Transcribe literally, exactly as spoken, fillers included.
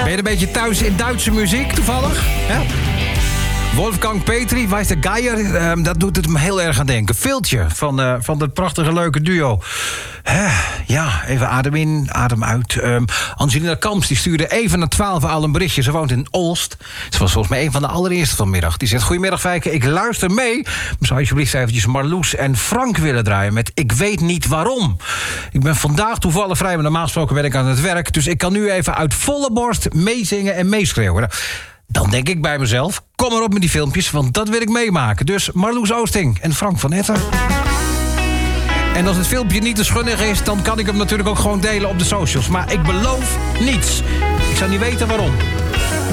Ben je een beetje thuis in Duitse muziek toevallig? Ja? Wolfgang Petri, Weiss der Geier, uh, dat doet het me heel erg aan denken. Filtje van, uh, van dat prachtige leuke duo. Uh, ja, even adem in, adem uit. Um, Angelina Kamps die stuurde even na twaalf al een berichtje. Ze woont in Olst. Ze was volgens mij een van de allereerste vanmiddag. Die zegt, goedemiddag Fijke, ik luister mee. Zou je alsjeblieft eventjes Marloes en Frank willen draaien met Ik weet niet waarom. Ik ben vandaag toevallig vrij, maar normaal gesproken ben ik aan het werk. Dus ik kan nu even uit volle borst meezingen en meeschreeuwen. Dan denk ik bij mezelf, kom maar op met die filmpjes, want dat wil ik meemaken. Dus Marloes Oosting en Frank van Etten. En als het filmpje niet te schunnig is, dan kan ik hem natuurlijk ook gewoon delen op de socials. Maar ik beloof niets. Ik zou niet weten waarom.